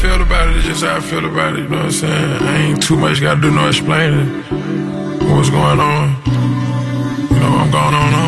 feel about it is just how I feel about it, you know what I'm saying? I ain't too much gotta do no explaining what's going on. You know, I'm going on.